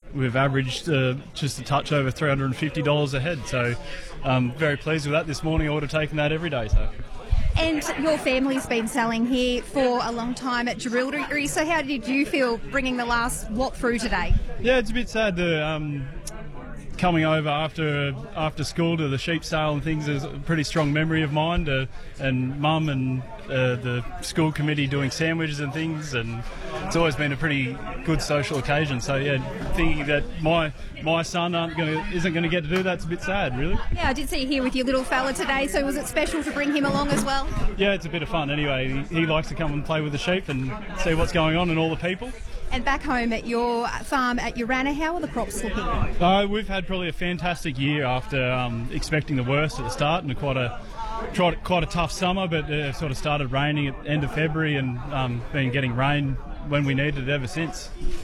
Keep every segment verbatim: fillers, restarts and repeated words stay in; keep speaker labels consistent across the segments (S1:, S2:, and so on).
S1: we've averaged uh, just a touch over three hundred fifty dollars a head. So um, very pleased with that. This morning I would have taken that every day. So.
S2: And your family's been selling here for a long time at Jerilderie, so how did you feel bringing the last lot through today?
S1: Yeah, it's a bit sad the um, coming over after after school to the sheep sale and things is a pretty strong memory of mine, to, and mum and uh, the school committee doing sandwiches and things, and it's always been a pretty good social occasion. So yeah, thinking that my my son aren't gonna, isn't going to get to do that's a bit sad, really.
S2: Yeah, I did see you here with your little fella today, so was it special to bring him along as well?
S1: Yeah, it's a bit of fun anyway. He, he likes to come and play with the sheep and see what's going on and all the people.
S2: And back home at your farm at Urannah, how are the crops looking?
S1: Uh, we've had probably a fantastic year after um, expecting the worst at the start, and quite a tried quite a tough summer, but it sort of started raining at the end of February and um, been getting rain when we needed it ever since.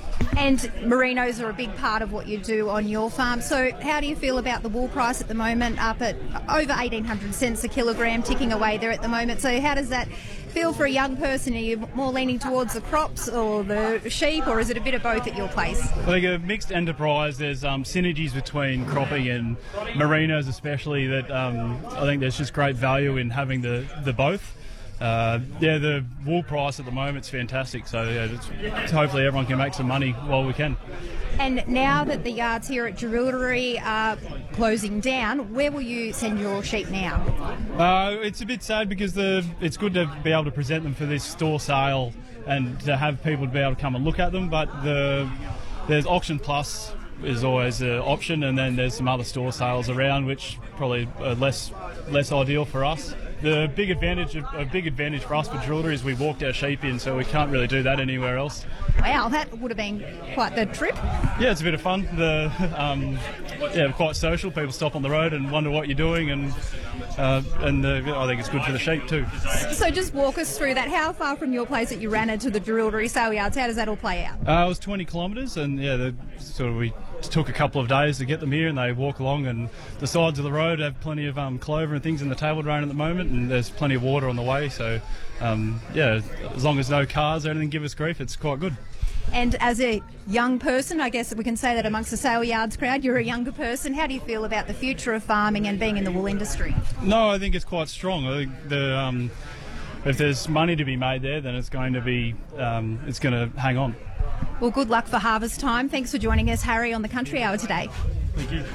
S2: And merinos are a big part of what you do on your farm. So how do you feel about the wool price at the moment, up at over eighteen hundred cents a kilogram, ticking away there at the moment? So how does that feel for a young person? Are you more leaning towards the crops or the sheep, or is it a bit of both at your place?
S1: I think a mixed enterprise. There's um, synergies between cropping and merinos especially that um, I think there's just great value in having the, the both. Uh, yeah, the wool price at the moment is fantastic, so yeah, it's, it's hopefully everyone can make some money while we can.
S2: And now that the yards here at Jerilderie are closing down, where will you send your sheep now?
S1: Uh, it's a bit sad because the it's good to be able to present them for this store sale and to have people to be able to come and look at them, but the there's Auction Plus is always an option, and then there's some other store sales around which probably are less less ideal for us. The big advantage, a big advantage for us for Jerilderie is we walked our sheep in, so we can't really do that anywhere else.
S2: Wow, that would have been quite the trip.
S1: Yeah, it's a bit of fun. The um, yeah, quite social. People stop on the road and wonder what you're doing, and uh, and the, I think it's good for the sheep too.
S2: So just walk us through that. How far from your place at Urannah to the Jerilderie sale yards? How does that all play out?
S1: Uh, it was twenty kilometres, and yeah, the, sort of we took a couple of days to get them here, and they walk along, and the sides of the road have plenty of um, clover and things in the table drain at the moment, and there's plenty of water on the way, so um, yeah, as long as no cars or anything give us grief, it's quite good.
S2: And as a young person, I guess we can say that amongst the sale yards crowd, you're a younger person. How do you feel about the future of farming and being in the wool industry?
S1: No, I think it's quite strong. I think the um, if there's money to be made there, then it's going to be um, it's going to hang on.
S2: Well, good luck for harvest time. Thanks for joining us, Harry, on the Country Hour today.
S1: Thank you.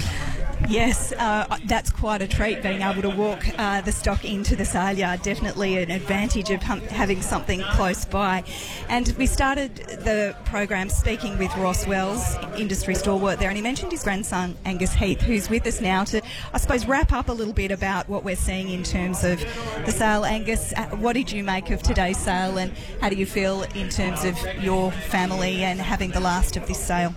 S3: Yes, uh, that's quite a treat, being able to walk uh, the stock into the sale yard. Definitely an advantage of hum- having something close by. And we started the program speaking with Ross Wells, industry stalwart there, and he mentioned his grandson, Angus Heath, who's with us now to, I suppose, wrap up a little bit about what we're seeing in terms of the sale. Angus, uh, what did you make of today's sale, and how do you feel in terms of your family and having the last of this sale?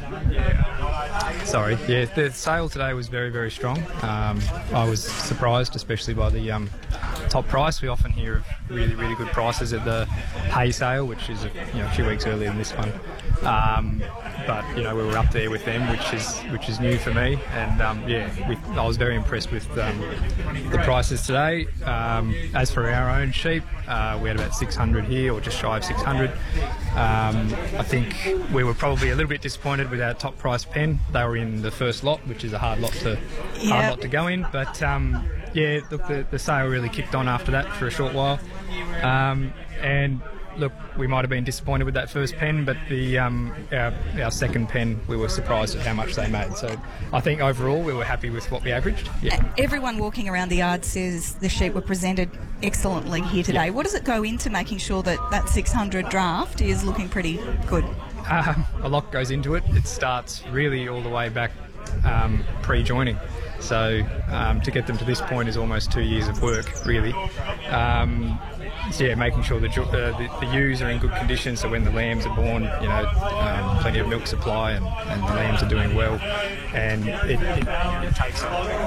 S4: Sorry, yeah, the sale today was very, very strong. Um, I was surprised, especially by the um, top price. We often hear of really, really good prices at the hay sale, which is a, you know, a few weeks earlier than this one. Um, but you know, we were up there with them, which is which is new for me. And um, yeah, we, I was very impressed with um, the prices today. Um, as for our own sheep, uh, we had about six hundred here, or just shy of six hundred. Um, I think we were probably a little bit disappointed with our top price pen. They were in the first lot, which is a hard lot to
S3: Yep.
S4: hard lot to go in. But um, yeah, look, the, the sale really kicked on after that for a short while. Um, and look, we might have been disappointed with that first pen, but the um, our, our second pen, we were surprised at how much they made. So I think overall we were happy with what we averaged. Yeah.
S3: Everyone walking around the yard says the sheep were presented excellently here today.
S4: Yeah.
S3: What does it go into making sure that that six hundred draft is looking pretty good?
S4: Um, a lot goes into it. It starts really all the way back um, pre-joining. So um, to get them to this point is almost two years of work, really. Um, so yeah, making sure the, uh, the the ewes are in good condition, so when the lambs are born, you know, um, plenty of milk supply, and, and the lambs are doing well. And it, it, it takes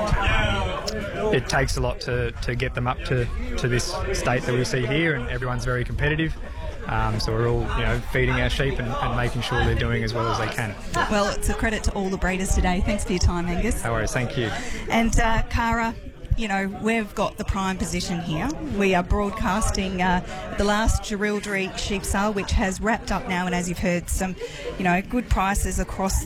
S4: um, it takes a lot to, to get them up to, to this state that we see here, and everyone's very competitive. Um, so we're all, you know, feeding our sheep and, and making sure they're doing as well as they can.
S3: Well, it's a credit to all the breeders today. Thanks for your time, Angus.
S4: No worries, thank you.
S3: And uh, Cara, you know, we've got the prime position here. We are broadcasting uh, the last Jerilderie sheep sale, which has wrapped up now, and as you've heard, some, you know, good prices across